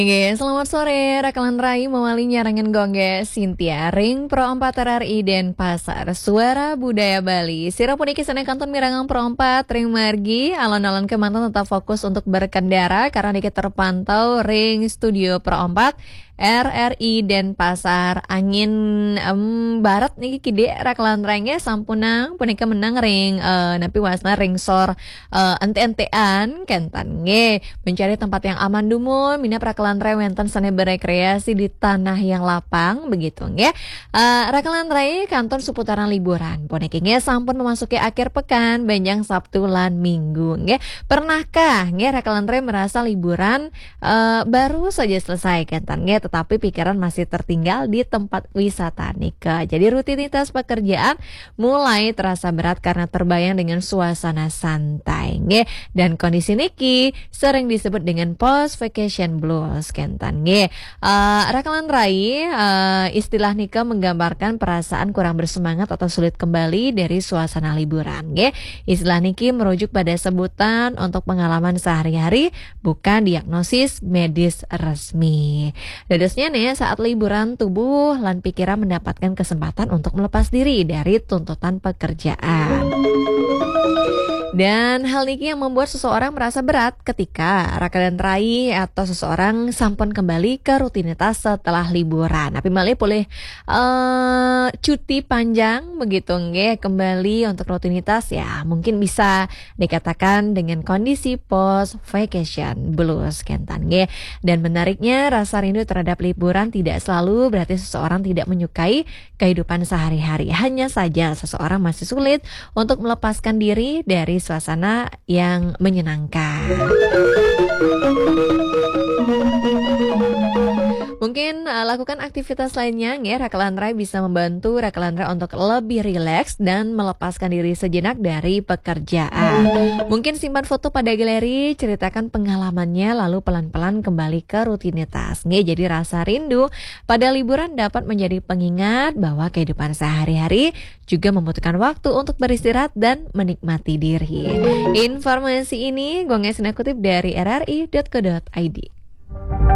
Oke, selamat sore, Rakalan Rai mewali nyarangan gongge Sintia Ring Pro 4 RRI dan Pasar Suara Budaya Bali. Sira puniki sana kanton mirangang Pro 4 Ring Margi, alon-alon kemantan tetap fokus untuk berkendara karena dikit terpantau Ring Studio Pro 4 RRI dan Pasar Angin Barat nih kide Rakalan Rangnya sampunang punika menang ring napi wasna ring sor ente-entean kentan nge mencari tempat yang aman dumun minap Rakalan Rai wenten sana berekreasi di tanah yang lapang begitu nge Rakalan Rai kantor seputaran liburan ponekinya sampun memasuki akhir pekan benjang Sabtu lan Minggu nge pernahkah nge Rakalan Rai merasa liburan baru saja selesai kentan nge tapi pikiran masih tertinggal di tempat wisata Nika. Jadi rutinitas pekerjaan mulai terasa berat karena terbayang dengan suasana santai. Nge. Dan kondisi Niki sering disebut dengan post vacation blues kentan. Nge. Rakalan Rai istilah Nika menggambarkan perasaan kurang bersemangat atau sulit kembali dari suasana liburan. Nge. Istilah Niki merujuk pada sebutan untuk pengalaman sehari-hari bukan diagnosis medis resmi. Dadasnya nih saat liburan tubuh lan pikiran mendapatkan kesempatan untuk melepas diri dari tuntutan pekerjaan. Dan hal ini yang membuat seseorang merasa berat ketika Rakalan Rai atau seseorang sampun kembali ke rutinitas setelah liburan. Tapi malah boleh cuti panjang begitu nge kembali untuk rutinitas ya mungkin bisa dikatakan dengan kondisi post vacation blues kentan nge. Dan menariknya rasa rindu terhadap liburan tidak selalu berarti seseorang tidak menyukai kehidupan sehari-hari. Hanya saja seseorang masih sulit untuk melepaskan diri dari suasana yang menyenangkan. Mungkin lakukan aktivitas lainnya ya Rakalan Rai bisa membantu Rakalan Rai untuk lebih rileks dan melepaskan diri sejenak dari pekerjaan. Mungkin simpan foto pada galeri, ceritakan pengalamannya lalu pelan-pelan kembali ke rutinitas. Jadi rasa rindu pada liburan dapat menjadi pengingat bahwa kehidupan sehari-hari juga membutuhkan waktu untuk beristirahat dan menikmati diri. Informasi ini gue ngasih kutip dari rri.co.id.